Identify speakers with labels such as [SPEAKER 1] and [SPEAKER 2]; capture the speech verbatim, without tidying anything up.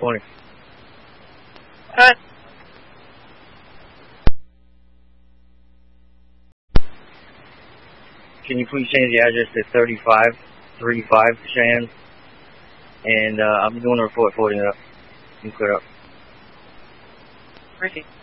[SPEAKER 1] twenty.
[SPEAKER 2] Alright.
[SPEAKER 1] Can you please change the address to thirty-five thirty-five Cheyenne? And uh, I'm doing a report, forwarding it up. You can clear it up.
[SPEAKER 2] Ricky.